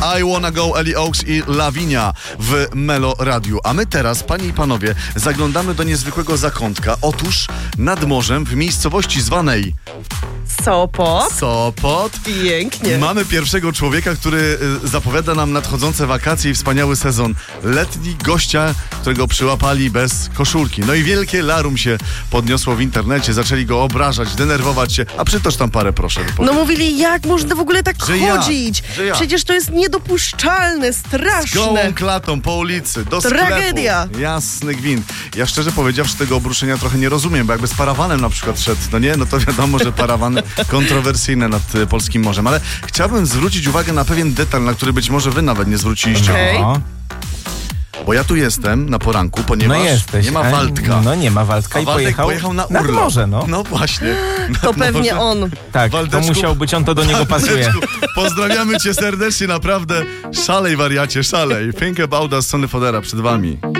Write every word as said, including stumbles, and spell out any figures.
I Wanna Go, Ellie Oaks i Lavinia w Melo Radiu. A my teraz, panie i panowie, zaglądamy do niezwykłego zakątka. Otóż nad morzem, w miejscowości zwanej Sopot. Sopot. Pięknie. Mamy pierwszego człowieka, który y, zapowiada nam nadchodzące wakacje i wspaniały sezon letni. Gościa, którego przyłapali bez koszulki. No i wielkie larum się podniosło w internecie. Zaczęli go obrażać, denerwować się. A przytocz tam parę, proszę. Wypowiedz. No mówili, jak można w ogóle tak Że ja, chodzić? że ja. Przecież to jest niedopuszczalne, straszne. Gołą klatą po ulicy, do Tragedia. sklepu. Jasny gwint. Ja szczerze powiedziawszy tego obruszenia trochę nie rozumiem, bo jakby z parawanem na przykład szedł, no nie? No to wiadomo, że parawany kontrowersyjne nad y, polskim morzem. Ale chciałbym zwrócić uwagę na pewien detal, na który być może wy nawet nie zwróciliście. Okej. O, Bo ja tu jestem na poranku, ponieważ no jesteś. nie ma a- Waldka. No nie ma Waldka A i Waldek pojechał, pojechał na nad urlop. morze, no. No właśnie. To Nad pewnie morze. on. Tak, Waldeczku- to musiał być on, to do niego pasuje. Waldeczku, pozdrawiamy cię serdecznie, naprawdę. Szalej, wariacie, szalej. Think about us, Sony Fodera przed wami.